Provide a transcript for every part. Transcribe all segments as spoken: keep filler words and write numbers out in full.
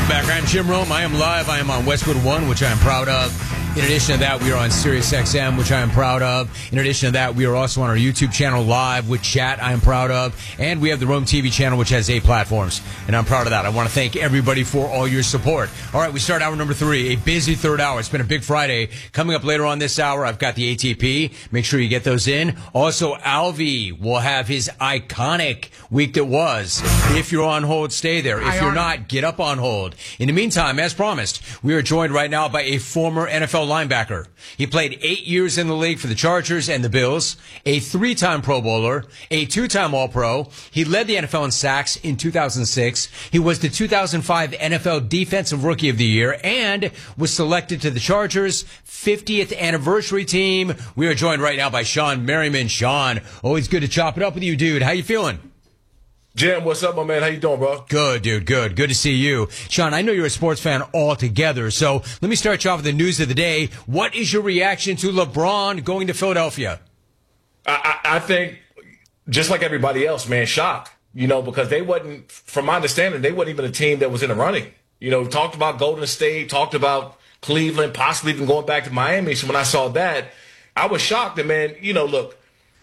back. I'm Jim Rome. I am live. I am on Westwood One, which I am proud of. In addition to that, we are on Sirius X M, which I am proud of. In addition to that, we are also on our YouTube channel live with chat, I am proud of. And we have the Rome T V channel, which has eight platforms. And I'm proud of that. I want to thank everybody for all your support. All right, we start hour number three, a busy third hour. It's been a big Friday. Coming up later on this hour, I've got the A T P. Make sure you get those in. Also, Alvy will have his iconic week that was. If you're on hold, stay there. If you're not, get up on hold. In the meantime, as promised, we are joined right now by a former N F L linebacker. He played eight years in the league for the Chargers and the Bills, a three-time Pro Bowler, a two-time All-Pro. He led the N F L in sacks in two thousand six. He was the two thousand five N F L Defensive Rookie of the Year and was selected to the Chargers' fiftieth anniversary team. We are joined right now by Sean Merriman. Sean, always good to chop it up with you, dude. How you feeling? Jim, what's up, my man? How you doing, bro? Good, dude. Good. Good to see you. Sean, I know you're a sports fan altogether, so let me start you off with the news of the day. What is your reaction to LeBron going to Philadelphia? I, I, I think, just like everybody else, man, shocked. You know, because they wasn't, from my understanding, they wasn't even a team that was in the running. You know, talked about Golden State, talked about Cleveland, possibly even going back to Miami. So when I saw that, I was shocked. And, man, you know, look,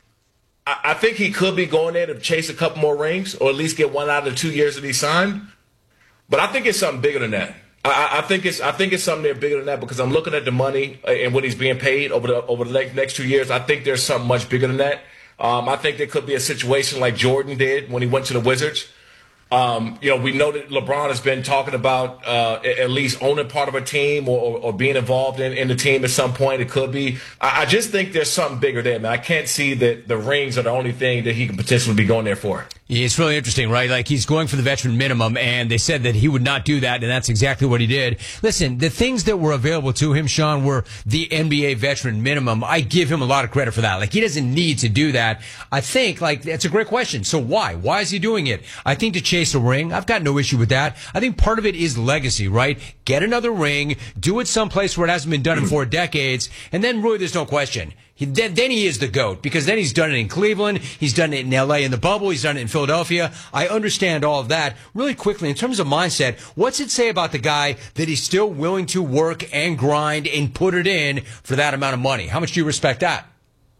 I think he could be going there to chase a couple more rings or at least get one out of the two years that he signed. But I think it's something bigger than that. I, I think it's I think it's something there bigger than that because I'm looking at the money and what he's being paid over the over the next, next two years. I think there's something much bigger than that. Um, I think there could be a situation like Jordan did when he went to the Wizards. Um, you know, we know that LeBron has been talking about uh, at least owning part of a team or, or, or being involved in, in the team at some point. It could be. I, I just think there's something bigger there, man. I can't see that the rings are the only thing that he could potentially be going there for. Yeah, it's really interesting, right? Like, he's going for the veteran minimum, and they said that he would not do that, and that's exactly what he did. Listen, the things that were available to him, Sean, were the N B A veteran minimum. I give him a lot of credit for that. Like, he doesn't need to do that. I think, like, that's a great question. So why? Why is he doing it? I think to chase a ring. I've got no issue with that. I think part of it is legacy, right? Get another ring, do it someplace where it hasn't been done in four decades, and then really there's no question. He, then, then he is the GOAT, because then he's done it in Cleveland, he's done it in L A in the bubble, he's done it in Philadelphia. I understand all of that. Really quickly, in terms of mindset, what's it say about the guy that he's still willing to work and grind and put it in for that amount of money? How much do you respect that?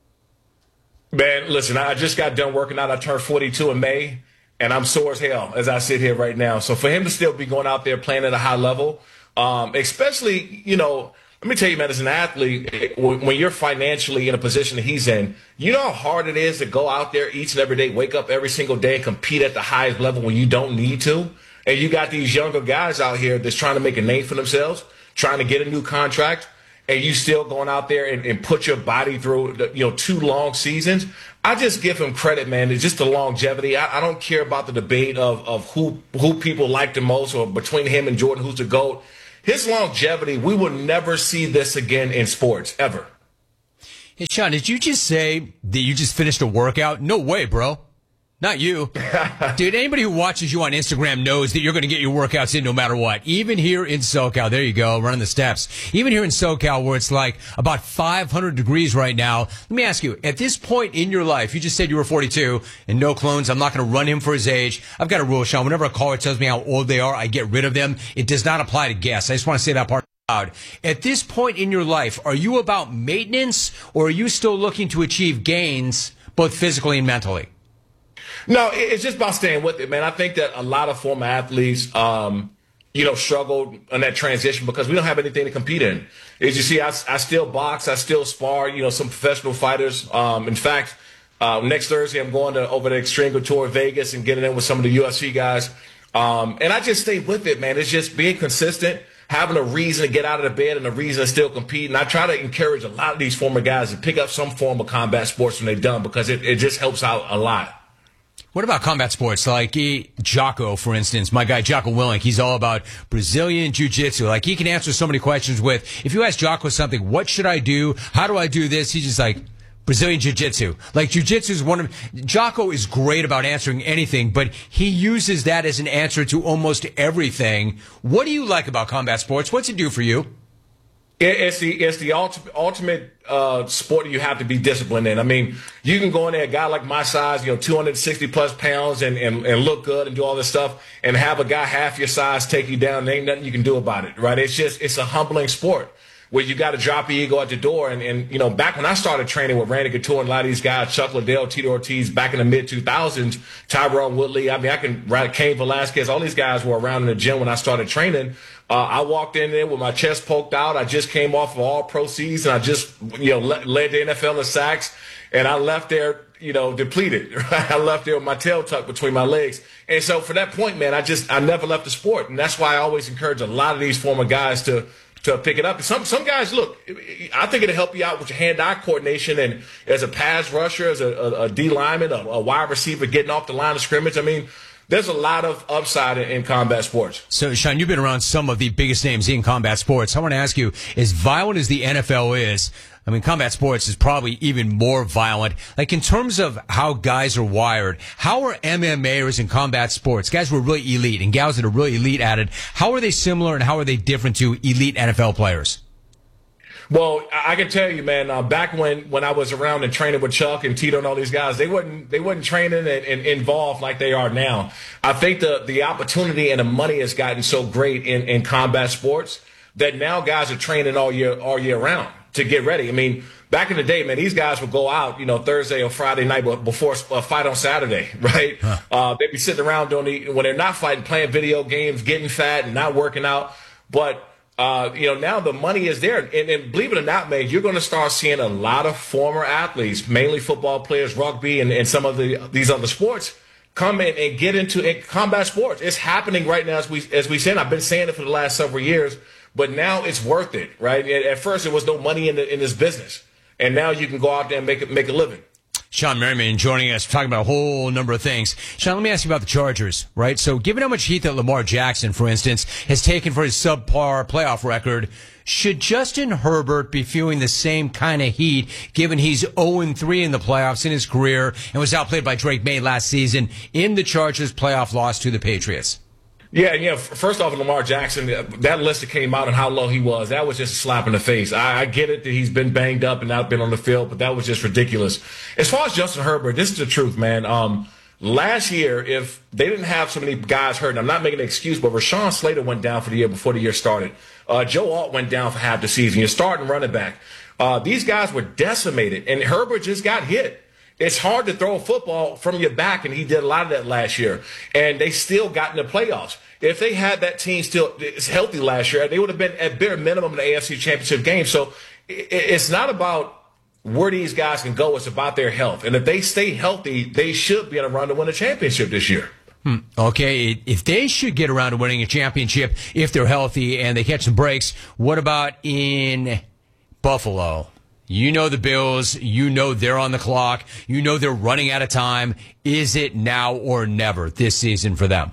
Man, listen, I just got done working out. I turned forty-two in May, and I'm sore as hell as I sit here right now. So for him to still be going out there playing at a high level, um, especially, you know, let me tell you, man, as an athlete, when you're financially in a position that he's in, you know how hard it is to go out there each and every day, wake up every single day and compete at the highest level when you don't need to. And you got these younger guys out here that's trying to make a name for themselves, trying to get a new contract, and you still going out there and, and put your body through, you know, two long seasons. I just give him credit, man. It's just the longevity. I, I don't care about the debate of, of who, who people like the most or between him and Jordan, who's the GOAT. His longevity, we will never see this again in sports, ever. Hey, Sean, did you just say that you just finished a workout? No way, bro. Not you. Dude, anybody who watches you on Instagram knows that you're going to get your workouts in no matter what. Even here in SoCal, there you go, running the steps. Even here in SoCal, where it's like about five hundred degrees right now. Let me ask you, at this point in your life, you just said you were forty-two, and no clones, I'm not going to run him for his age. I've got a rule, Sean. Whenever a caller tells me how old they are, I get rid of them. It does not apply to guests. I just want to say that part out loud. At this point in your life, are you about maintenance, or are you still looking to achieve gains, both physically and mentally? No, it's just about staying with it, man. I think that a lot of former athletes, um, you know, struggled on that transition because we don't have anything to compete in. As you see, I, I still box, I still spar, you know, some professional fighters. Um, in fact, uh, next Thursday, I'm going to over to Extreme Couture Vegas and getting in with some of the U F C guys. Um, and I just stay with it, man. It's just being consistent, having a reason to get out of the bed and a reason to still compete. And I try to encourage a lot of these former guys to pick up some form of combat sports when they're done because it, it just helps out a lot. What about combat sports? Like he, Jocko, for instance, my guy Jocko Willink, he's all about Brazilian jiu-jitsu. Like he can answer so many questions with, if you ask Jocko something, what should I do? How do I do this? He's just like, Brazilian jiu-jitsu. Like jiu-jitsu is one of, Jocko is great about answering anything, but he uses that as an answer to almost everything. What do you like about combat sports? What's it do for you? It, it's the it's the ultimate ultimate uh, sport you have to be disciplined in. I mean, you can go in there, a guy like my size, you know, two hundred sixty plus pounds, and, and and look good and do all this stuff, and have a guy half your size take you down. There ain't nothing you can do about it, right? It's just it's a humbling sport where you got to drop your ego at the door. And, and you know, back when I started training with Randy Couture and a lot of these guys, Chuck Liddell, Tito Ortiz, back in the mid two thousands, Tyrone Woodley, I mean, I can write Cain Velasquez, all these guys were around in the gym when I started training. Uh, I walked in there with my chest poked out. I just came off of all pro season. I just, you know, led, led the N F L in sacks, and I left there, you know, depleted. Right? I left there with my tail tucked between my legs. And so for that point, man, I just, I never left the sport. And that's why I always encourage a lot of these former guys to, to pick it up. Some some guys, look, I think it'll help you out with your hand-eye coordination and as a pass rusher, as a, a, a D lineman, a, a wide receiver getting off the line of scrimmage. I mean, there's a lot of upside in, in combat sports. So, Sean, you've been around some of the biggest names in combat sports. I want to ask you, as violent as the N F L is, I mean, combat sports is probably even more violent. Like, in terms of how guys are wired, how are M M Ers in combat sports, guys who are really elite and gals that are really elite at it, how are they similar and how are they different to elite N F L players? Well, I can tell you, man, uh, back when, when I was around and training with Chuck and Tito and all these guys, they wasn't they wasn't training and, and involved like they are now. I think the, the opportunity and the money has gotten so great in, in combat sports that now guys are training all year all year round to get ready. I mean, back in the day, man, these guys would go out, you know, Thursday or Friday night before a fight on Saturday, right? Huh. Uh, they'd be sitting around doing the, when they're not fighting, playing video games, getting fat and not working out. But Uh, you know, now the money is there. And, and believe it or not, man, you're going to start seeing a lot of former athletes, mainly football players, rugby, and, and some of the these other sports, come in and get into in combat sports. It's happening right now, as we as we said. I've been saying it for the last several years, but now it's worth it, right? At first, there was no money in the, in this business, and now you can go out there and make it make a living. Sean Merriman joining us, talking about a whole number of things. Sean, let me ask you about the Chargers, right? So given how much heat that Lamar Jackson, for instance, has taken for his subpar playoff record, should Justin Herbert be feeling the same kind of heat given he's oh and three in the playoffs in his career and was outplayed by Drake May last season in the Chargers' playoff loss to the Patriots? Yeah, yeah. First off, Lamar Jackson, that list that came out and how low he was, that was just a slap in the face. I, I get it that he's been banged up and not been on the field, but that was just ridiculous. As far as Justin Herbert, this is the truth, man. Um, last year, if they didn't have so many guys hurt, and I'm not making an excuse, but Rashawn Slater went down for the year before the year started. Uh, Joe Alt went down for half the season. You're starting running back. Uh, these guys were decimated, and Herbert just got hit. It's hard to throw a football from your back, and he did a lot of that last year. And they still got in the playoffs. If they had that team still healthy last year, they would have been at bare minimum in the A F C Championship game. So it's not about where these guys can go. It's about their health. And if they stay healthy, they should be on a run to win a championship this year. Hmm. Okay, if they should get around to winning a championship, if they're healthy and they catch some breaks, what about in Buffalo? You know the Bills. You know they're on the clock. You know they're running out of time. Is it now or never this season for them?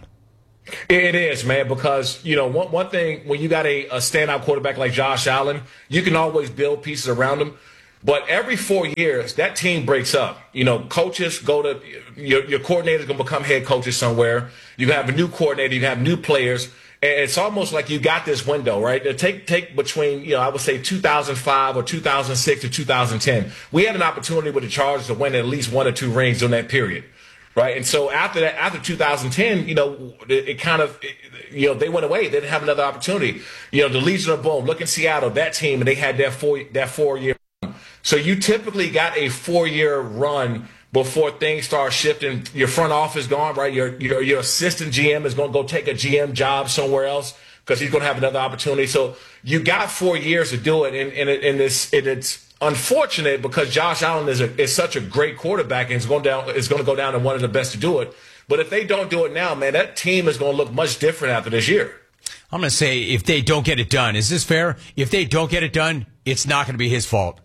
It is, man, because, you know, one, one thing, when you got a, a standout quarterback like Josh Allen, you can always build pieces around him. But every four years, that team breaks up. You know, coaches go to, your, your coordinator's going to become head coaches somewhere. You have a new coordinator. You have new players. And it's almost like you got this window, right? Take take between, you know, I would say two thousand five or two thousand six to two thousand ten. We had an opportunity with the Chargers to win at least one or two rings during that period, right? And so after that, after two thousand ten, you know, it, it kind of, it, you know, they went away. They didn't have another opportunity. You know, the Legion of Boom, look in Seattle, that team, and they had that four that four year run. So you typically got a four year run before things start shifting. Your front office gone, right? Your your your assistant G M is going to go take a G M job somewhere else because he's going to have another opportunity. So you got four years to do it, and and, it, and it's it, it's unfortunate because Josh Allen is a, is such a great quarterback and is going down is going to go down to one of the best to do it. But if they don't do it now, man, that team is going to look much different after this year. I'm going to say if they don't get it done, is this fair? If they don't get it done, it's not going to be his fault.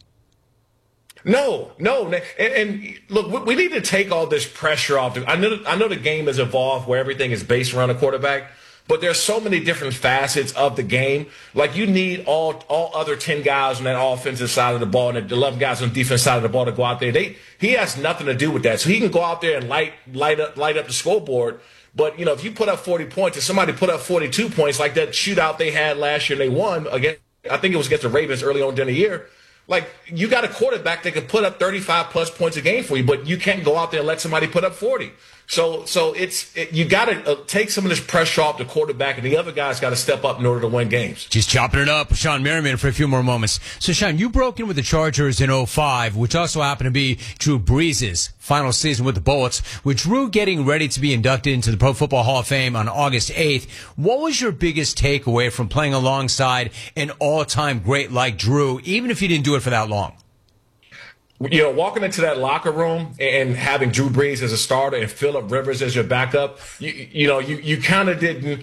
No, no, and, and look, we need to take all this pressure off. I know, I know the game has evolved where everything is based around a quarterback, but there's so many different facets of the game. Like you need all all other ten guys on that offensive side of the ball and the eleven guys on the defensive side of the ball to go out there. They he has nothing to do with that, so he can go out there and light light up light up the scoreboard. But you know, if you put up forty points and somebody put up forty-two points, like that shootout they had last year, and they won against I think it was against the Ravens early on in the year. Like, you got a quarterback that can put up thirty-five plus points a game for you, but you can't go out there and let somebody put up forty. So, so it's it, you got to uh, take some of this pressure off the quarterback, and the other guys got to step up in order to win games. Just chopping it up with Sean Merriman for a few more moments. So, Sean, you broke in with the Chargers in oh five, which also happened to be Drew Brees' final season with the Bullets, with Drew getting ready to be inducted into the Pro Football Hall of Fame on August eighth. What was your biggest takeaway from playing alongside an all-time great like Drew, even if you didn't do it for that long? You know, walking into that locker room and having Drew Brees as a starter and Phillip Rivers as your backup, you, you know, you, you kind of didn't,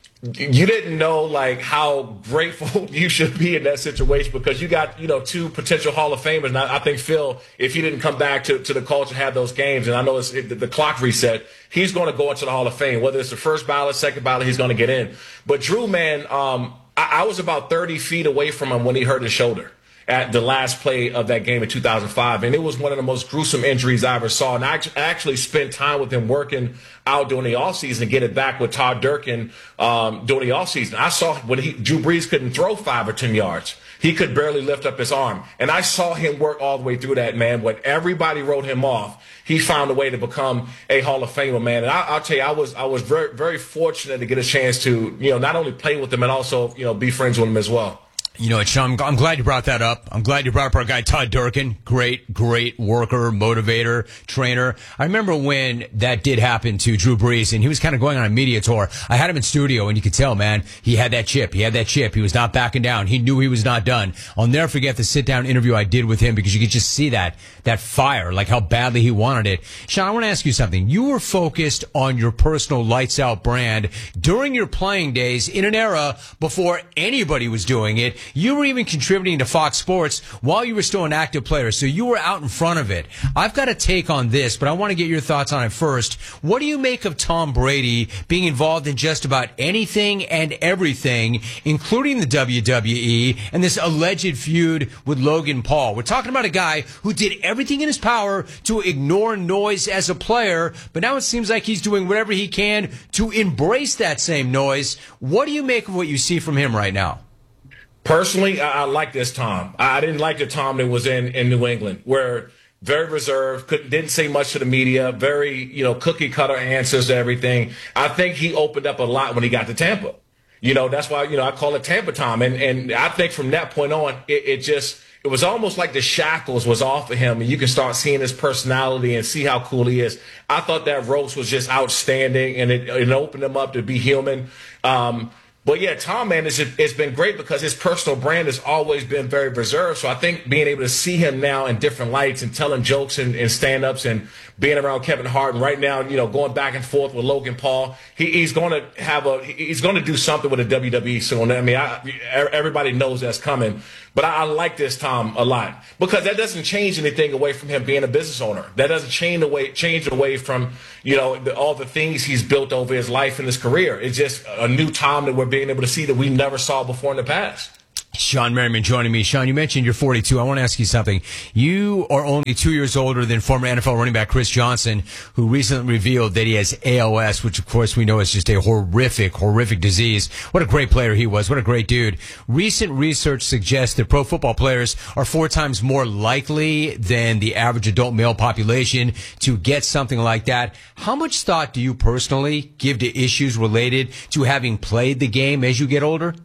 you didn't know, like, how grateful you should be in that situation, because you got, you know, two potential Hall of Famers. And I, I think Phil, if he didn't come back to, to the Colts and have those games, and I know it's, it, the clock reset, he's going to go into the Hall of Fame. Whether it's the first ballot, second ballot, he's going to get in. But Drew, man, um, I, I was about thirty feet away from him when he hurt his shoulder at the last play of that game in two thousand five. And it was one of the most gruesome injuries I ever saw. And I actually spent time with him working out during the offseason to get it back with Todd Durkin um, during the offseason. I saw when he, Drew Brees couldn't throw five or ten yards. He could barely lift up his arm. And I saw him work all the way through that, man. When everybody wrote him off, he found a way to become a Hall of Famer, man. And I, I'll tell you, I was I was very, very fortunate to get a chance to, you know, not only play with him and also, you know, be friends with him as well. You know, Sean, I'm glad you brought that up. I'm glad you brought up our guy Todd Durkin. Great, great worker, motivator, trainer. I remember when that did happen to Drew Brees, and he was kind of going on a media tour. I had him in studio, and you could tell, man, he had that chip. He had that chip. He was not backing down. He knew he was not done. I'll never forget the sit-down interview I did with him, because you could just see that, that fire, like how badly he wanted it. Sean, I want to ask you something. You were focused on your personal lights-out brand during your playing days in an era before anybody was doing it. You were even contributing to Fox Sports while you were still an active player, so you were out in front of it. I've got a take on this, but I want to get your thoughts on it first. What do you make of Tom Brady being involved in just about anything and everything, including the W W E and this alleged feud with Logan Paul? We're talking about a guy who did everything in his power to ignore noise as a player, but now it seems like he's doing whatever he can to embrace that same noise. What do you make of what you see from him right now? Personally, I, I like this Tom. I didn't like the Tom that was in, in New England, where very reserved, couldn't, didn't say much to the media, very, you know, cookie cutter answers to everything. I think he opened up a lot when he got to Tampa. You know, that's why, you know, I call it Tampa Tom. And, and I think from that point on, it, it just, it was almost like the shackles was off of him, and you can start seeing his personality and see how cool he is. I thought that roast was just outstanding, and it, it opened him up to be human. Um, But, yeah, Tom, man, it's, just, it's been great because his personal brand has always been very reserved. So I think being able to see him now in different lights and telling jokes and, and stand-ups and being around Kevin Hart, and right now, you know, going back and forth with Logan Paul, he, he's going to have a he's going to do something with the W W E soon. I mean, I, everybody knows that's coming. But I, I like this Tom a lot, because that doesn't change anything away from him being a business owner. That doesn't change away change away from, you know, the, all the things he's built over his life and his career. It's just a new Tom that we're being able to see that we never saw before in the past. Sean Merriman joining me. Sean, you mentioned you're forty-two. I want to ask you something. You are only two years older than former N F L running back Chris Johnson, who recently revealed that he has A L S, which, of course, we know is just a horrific, horrific disease. What a great player he was. What a great dude. Recent research suggests that pro football players are four times more likely than the average adult male population to get something like that. How much thought do you personally give to issues related to having played the game as you get older?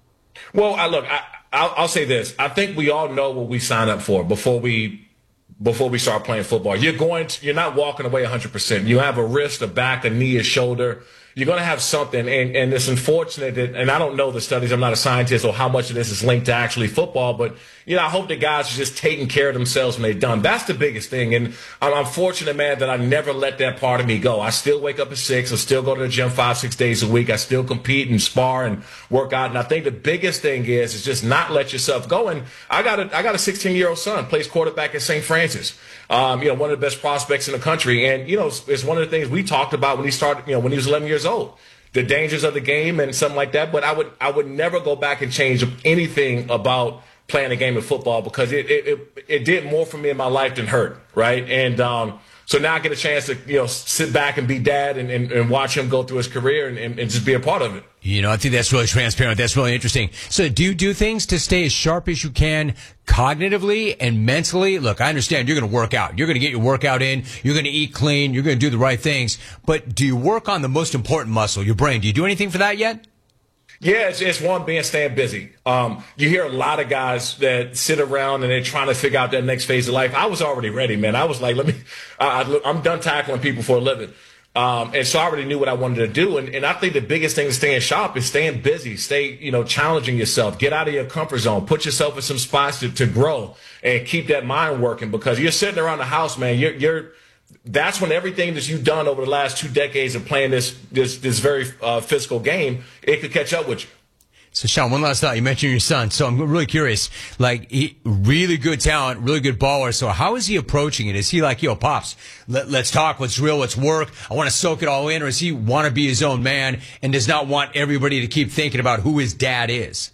Well, I, look, I, I'll, I'll say this. I think we all know what we sign up for before we before we start playing football. You're going to, you're not walking away one hundred percent. You have a wrist, a back, a knee, a shoulder. You're going to have something, and, and it's unfortunate that, and I don't know the studies, I'm not a scientist, or how much of this is linked to actually football, but, you know, I hope the guys are just taking care of themselves when they're done. That's the biggest thing, and I'm, I'm fortunate, man, that I never let that part of me go. I still wake up at six, I still go to the gym five, six days a week, I still compete and spar and work out, and I think the biggest thing is, is just not let yourself go. And I got a, I got a sixteen-year-old son, plays quarterback at Saint Francis. Um, you know, one of the best prospects in the country. And, you know, it's, it's one of the things we talked about when he started, you know, when he was eleven years old, the dangers of the game and something like that. But I would, I would never go back and change anything about playing a game of football, because it, it, it, it did more for me in my life than hurt. Right. And, um, So now I get a chance to, you know, sit back and be dad and, and, and watch him go through his career and, and, and just be a part of it. You know, I think that's really transparent. That's really interesting. So do you do things to stay as sharp as you can cognitively and mentally? Look, I understand you're going to work out. You're going to get your workout in. You're going to eat clean. You're going to do the right things. But do you work on the most important muscle, your brain? Do you do anything for that yet? Yeah, it's, it's one, being staying busy. Um, you hear a lot of guys that sit around and they're trying to figure out that next phase of life. I was already ready, man. I was like, let me, I, I'm done tackling people for a living. Um, and so I already knew what I wanted to do. And, and I think the biggest thing to staying sharp is staying busy, stay, you know, challenging yourself, get out of your comfort zone, put yourself in some spots to, to grow and keep that mind working, because you're sitting around the house, man. You're, you're, that's when everything that you've done over the last two decades of playing this, this, this very uh, physical game, it could catch up with you. So, Sean, one last thought. You mentioned your son, so I'm really curious. Like, he, really good talent, really good baller. So how is he approaching it? Is he like, yo, Pops, let, let's talk, what's real, what's work, I want to soak it all in? Or does he want to be his own man and does not want everybody to keep thinking about who his dad is?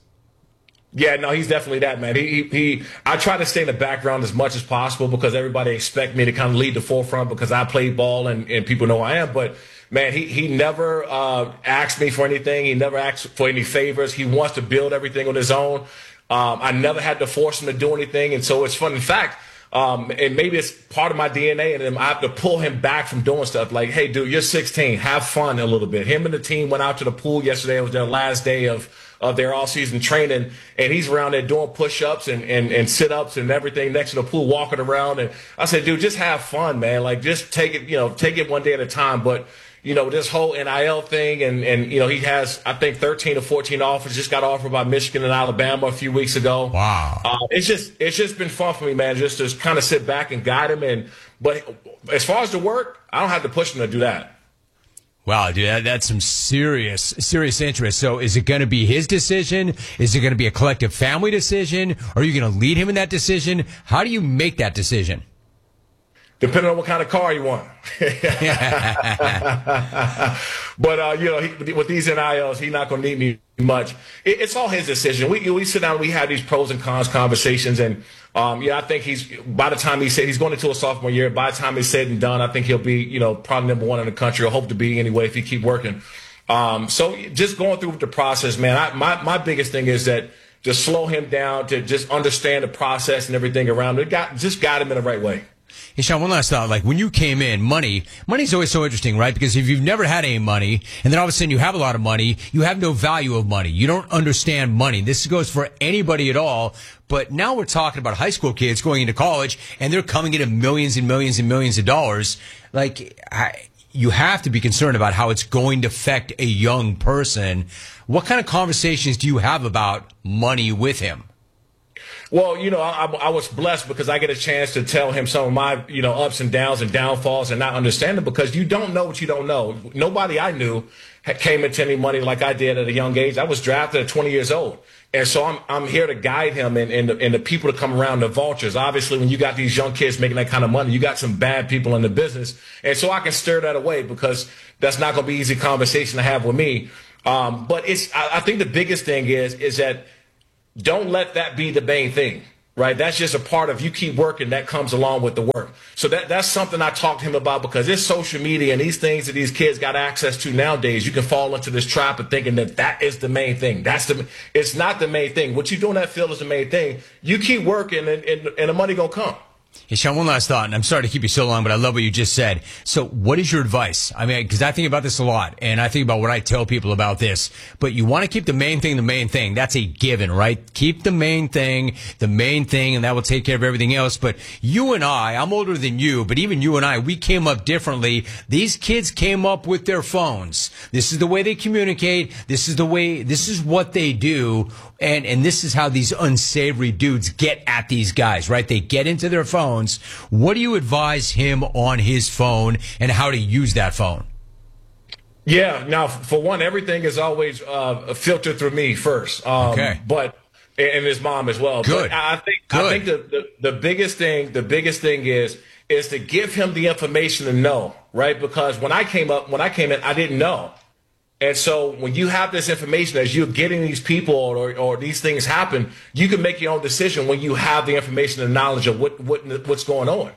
Yeah, no, he's definitely that, man. He, he, he, I try to stay in the background as much as possible because everybody expect me to kind of lead the forefront because I play ball and, and people know I am. But, man, he, he never uh, asked me for anything. He never asked for any favors. He wants to build everything on his own. Um, I never had to force him to do anything. And so it's fun. In fact, um, and maybe it's part of my D N A, and I have to pull him back from doing stuff like, hey, dude, you're sixteen. Have fun a little bit. Him and the team went out to the pool yesterday. It was their last day of of their all-season training, and he's around there doing push-ups and, and, and sit-ups and everything next to the pool, walking around. And I said, dude, just have fun, man. Like, just take it, you know, take it one day at a time. But, you know, this whole N I L thing, and, and you know, he has, I think, thirteen or fourteen offers. Just got offered by Michigan and Alabama a few weeks ago. Wow. Uh, it's just it's just been fun for me, man, just to kind of sit back and guide him. And But as far as the work, I don't have to push him to do that. Wow, dude, that, that's some serious, serious interest. So is it going to be his decision? Is it going to be a collective family decision? Are you going to lead him in that decision? How do you make that decision? Depending on what kind of car you want. But, uh, you know, he, with these N I Ls, he's not going to need me much. It, it's all his decision. We we sit down, we have these pros and cons conversations, and um, yeah, I think he's, by the time he said he's going into a sophomore year, by the time it's said and done, I think he'll be, you know, probably number one in the country, or hope to be anyway if he keep working. Um, so just going through the process, man, I, my, my biggest thing is that to slow him down, to just understand the process and everything around it, got, just guide him in the right way. Hey, Sean, one last thought. Like, when you came in, money, money's always so interesting, right? Because if you've never had any money, and then all of a sudden you have a lot of money, you have no value of money. You don't understand money. This goes for anybody at all. But now we're talking about high school kids going into college, and they're coming into millions and millions and millions of dollars. Like, I, you have to be concerned about how it's going to affect a young person. What kind of conversations do you have about money with him? Well, you know, I, I was blessed because I get a chance to tell him some of my, you know, ups and downs and downfalls and not understand them, because you don't know what you don't know. Nobody I knew came into any money like I did at a young age. I was drafted at twenty years old. And so I'm I'm here to guide him and, and, the, and the people to come around, the vultures. Obviously, when you got these young kids making that kind of money, you got some bad people in the business. And so I can stir that away, because that's not going to be easy conversation to have with me. Um, but it's I, I think the biggest thing is is that don't let that be the main thing, right? That's just a part of, you keep working, that comes along with the work. So that that's something I talked to him about, because it's social media and these things that these kids got access to nowadays. You can fall into this trap of thinking that that is the main thing. That's the, it's not the main thing. What you do in that field is the main thing. You keep working and, and, and the money gonna come. Hey, Sean, one last thought, and I'm sorry to keep you so long, but I love what you just said. So what is your advice? I mean, because I think about this a lot, and I think about what I tell people about this, but you want to keep the main thing the main thing. That's a given, right? Keep the main thing the main thing, and that will take care of everything else. But you and I, I'm older than you, but even you and I, we came up differently. These kids came up with their phones. This is the way they communicate. This is the way, this is what they do. And, and this is how these unsavory dudes get at these guys, right? They get into their phones. What do you advise him on his phone and how to use that phone? Yeah. Now, for one, everything is always uh, filtered through me first. Um, okay. But and his mom as well. Good. But I think Good. I think the, the the biggest thing the biggest thing is is to give him the information to know, right? Because when I came up, when I came in, I didn't know. And so when you have this information, as you're getting these people or, or these things happen, you can make your own decision when you have the information and knowledge of what, what what's going on.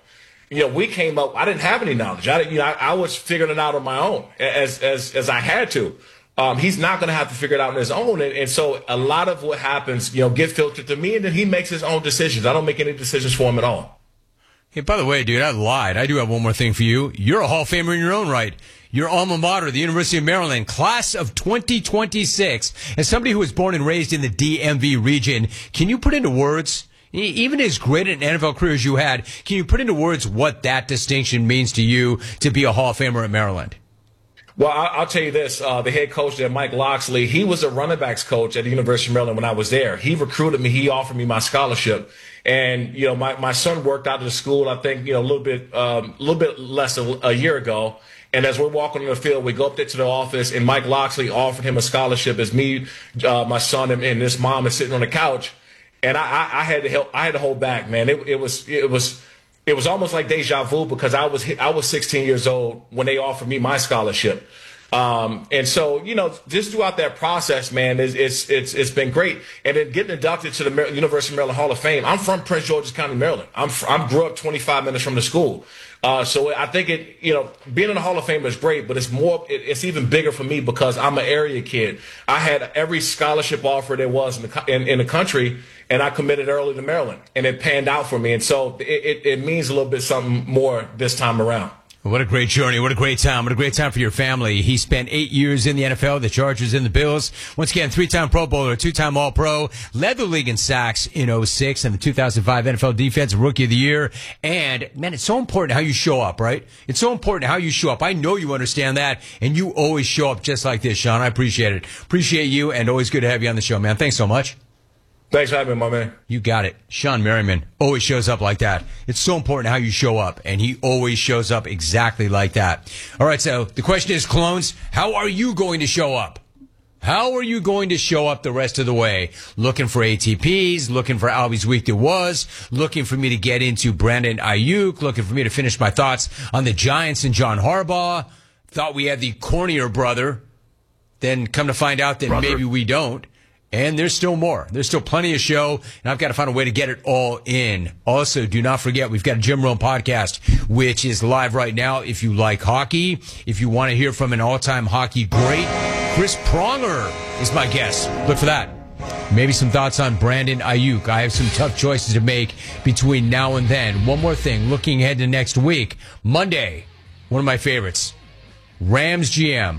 you know, we came up, I didn't have any knowledge. I didn't, you know, I, I was figuring it out on my own as, as, as I had to. Um, he's not going to have to figure it out on his own. And, and so a lot of what happens, you know, get filtered to me, and then he makes his own decisions. I don't make any decisions for him at all. Hey, by the way, dude, I lied. I do have one more thing for you. You're a Hall of Famer in your own right. Your alma mater, the University of Maryland, class of twenty twenty-six. As somebody who was born and raised in the D M V region, can you put into words, even as great an N F L career as you had, can you put into words what that distinction means to you to be a Hall of Famer at Maryland? Well, I'll tell you this. Uh, the head coach there, Mike Loxley, he was a running backs coach at the University of Maryland when I was there. He recruited me. He offered me my scholarship. And, you know, my, my son worked out of the school, I think, you know, a little bit, um, a little bit less a, a year ago. And as we're walking on the field, we go up there to the office, and Mike Loxley offered him a scholarship as me, uh, my son, and, and this mom is sitting on the couch. And I, I, I had to help. I had to hold back, man. It, it was, it was, it was almost like deja vu, because I was, I was sixteen years old when they offered me my scholarship. Um, and so, you know, just throughout that process, man, it's, it's, it's, it's been great. And then getting inducted to the Mar- University of Maryland Hall of Fame. I'm from Prince George's County, Maryland. I'm, I grew up twenty-five minutes from the school. Uh, so I think it, you know, being in the Hall of Fame is great, but it's more, it, it's even bigger for me because I'm an area kid. I had every scholarship offer there was in the, in, in the country, and I committed early to Maryland, and it panned out for me. And so it, it, it means a little bit something more this time around. What a great journey. What a great time. What a great time for your family. He spent eight years in the N F L, the Chargers and the Bills. Once again, three-time Pro Bowler, two-time All-Pro, led the league in sacks in oh six and the two thousand five N F L Defensive Rookie of the Year. And, man, it's so important how you show up, right? It's so important how you show up. I know you understand that, and you always show up just like this, Sean. I appreciate it. Appreciate you, and always good to have you on the show, man. Thanks so much. Thanks for having me, my man. You got it. Sean Merriman always shows up like that. It's so important how you show up, and he always shows up exactly like that. All right, so the question is, clones, how are you going to show up? How are you going to show up the rest of the way? Looking for A T Ps, looking for Albie's Week That Was, looking for me to get into Brandon Ayuk, looking for me to finish my thoughts on the Giants and John Harbaugh. Thought we had the cornier brother. Then come to find out that brother. Maybe we don't. And there's still more. There's still plenty of show, and I've got to find a way to get it all in. Also, do not forget, we've got a Jim Rome podcast, which is live right now. If you like hockey, if you want to hear from an all-time hockey great, Chris Pronger is my guest. Look for that. Maybe some thoughts on Brandon Ayuk. I have some tough choices to make between now and then. One more thing, looking ahead to next week. Monday, one of my favorites, Rams G M.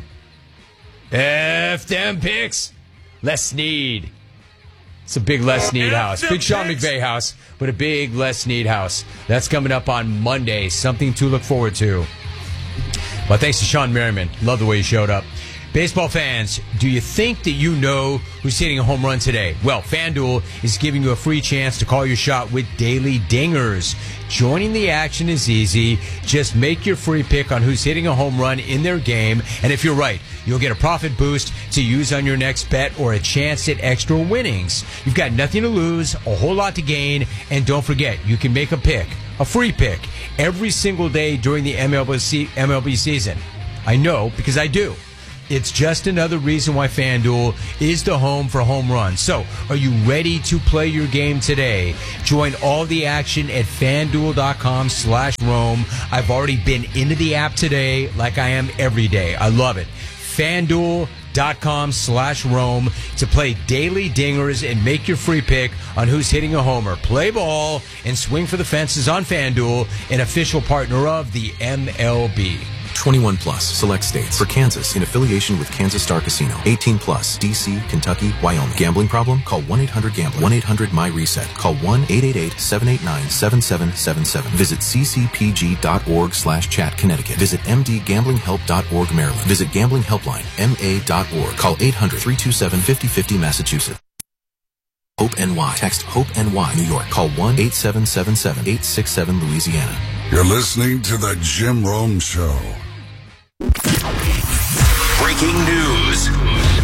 F them picks. Les Snead. It's a big Les Snead house. Big Sean McVay house, but a big Les Snead house. That's coming up on Monday. Something to look forward to. Well, thanks to Sean Merriman. Love the way he showed up. Baseball fans, do you think that you know who's hitting a home run today? Well, FanDuel is giving you a free chance to call your shot with Daily Dingers. Joining the action is easy. Just make your free pick on who's hitting a home run in their game. And if you're right, you'll get a profit boost to use on your next bet or a chance at extra winnings. You've got nothing to lose, a whole lot to gain. And don't forget, you can make a pick, a free pick, every single day during the M L B season. I know, because I do. It's just another reason why FanDuel is the home for home runs. So, are you ready to play your game today? Join all the action at FanDuel.com slash Rome. I've already been into the app today like I am every day. I love it. FanDuel.com slash Rome to play Daily Dingers and make your free pick on who's hitting a homer. Play ball and swing for the fences on FanDuel, an official partner of the M L B. twenty-one plus, select states. For Kansas, in affiliation with Kansas Star Casino. eighteen plus, D C, Kentucky, Wyoming. Gambling problem? Call one eight hundred gambler. one eight hundred my reset. Call one eight eight eight, seven eight nine, seven seven seven seven. Visit ccpg.org slash chat Connecticut. Visit mdgamblinghelp.org Maryland. Visit Gambling Helpline, M A dot org. Call eight hundred, three two seven, five oh five oh Massachusetts. Hope N Y. Text Hope N Y, New York. Call one eight seven seven seven, eight six seven Louisiana. You're listening to The Jim Rome Show. Breaking news.